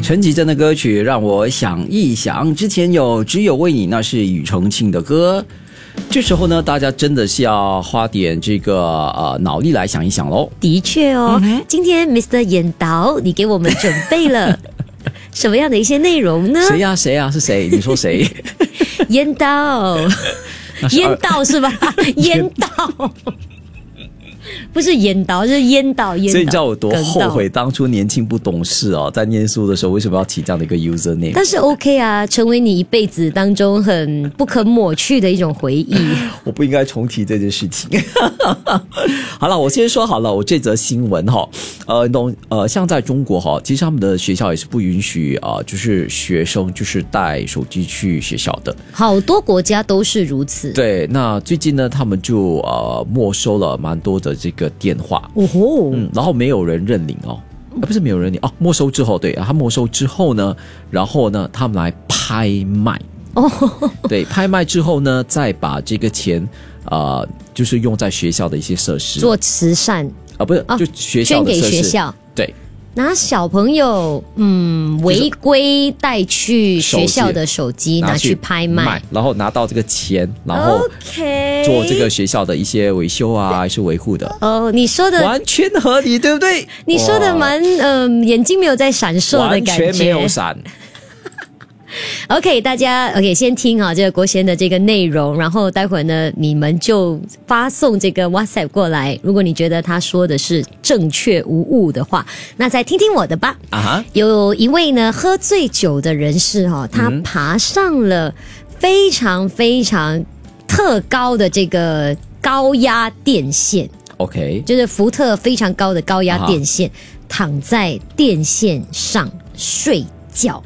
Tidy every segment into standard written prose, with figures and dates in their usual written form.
陈绮贞的歌曲让我想一想，之前有只有为你，那是庾澄庆的歌。这时候呢，大家真的是要花点这个脑力来想一想咯。 的确哦，今天 Mr. 演导你给我们准备了什么样的一些内容呢？ 谁呀？是谁？你说谁？ 演导烟道是吧？烟道不是烟道，是烟道。 所以你知道我多后悔当初年轻不懂事哦，在念书的时候为什么要起这样的一个 username？ 但是 OK 啊，成为你一辈子当中很不可抹去的一种回忆。 我不应该重提这件事情。好了，我先说好了，我这则新闻哈，像在中国哈，其实他们的学校也是不允许就是学生就是带手机去学校的。 好多国家都是如此。 对，那最近呢，他们就没收了蛮多的这个电话，然后没有人认领哦，不是没有人领哦，没收之后，对，他没收之后呢，然后呢，他们来拍卖，对，拍卖之后呢，再把这个钱就是用在学校的一些设施， 做慈善不是，就学校的设施， 捐给学校， 对。 拿小朋友违规带去学校的手机拿去拍卖， 然后拿到这个钱，然后做这个学校的一些维修啊，还是维护的。 你说的完全合理，对不对？ 你说的蛮眼睛没有在闪烁的感觉， 完全没有闪。 OK， 大家 OK 先听这个国贤的这个内容，然后待会儿呢你们就发送这个 WhatsApp 过来，如果你觉得他说的是正确无误的话，那再听听我的吧。有一位呢喝醉酒的人士他爬上了非常非常特高的这个高压电线， OK， 就是福特非常高的高压电线，躺在电线上睡觉。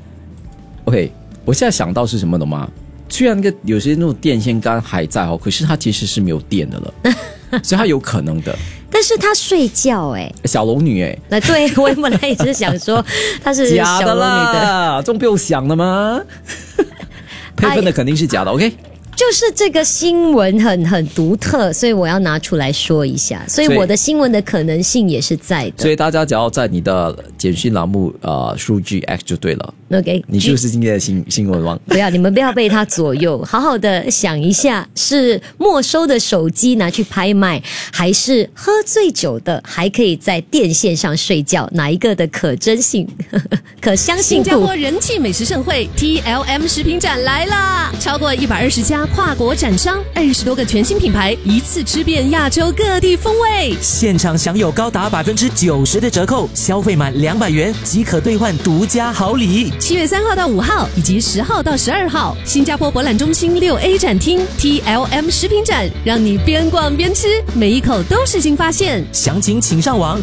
OK， 我现在想到是什么的吗？虽然有些那种电线杆还在可是它其实是没有电的了，所以它有可能的。 但是他睡觉小龙女对，我本来也是想说他是小龙女的， 这种不用想的吗？配分的肯定是假的。OK。 就是这个新闻很独特，所以我要拿出来说一下，所以我的新闻的可能性也是在的。 所以大家只要在你的简讯栏目输入 GX 就对了。 OK， 你就是今天的新闻王。 不要，你们不要被他左右，好好的想一下，是没收的手机拿去拍卖，还是喝醉酒的还可以在电线上睡觉，哪一个的可真性可相信度？ 新加坡人气美食盛会 TLM 食品展来啦，超过120家跨国展商，20多个全新品牌，一次吃遍亚洲各地风味。 现场享有高达90%的折扣，消费满200元即可兑换独家好礼。 7月3号到5号以及10号到12号，新加坡博览中心6A 展厅 TLM 食品展，让你边逛边吃，每一口都是新发现。 详情请上网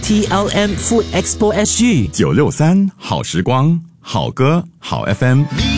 facebook.com/TLM Food Expo SG。 963好时光，好歌好 FM。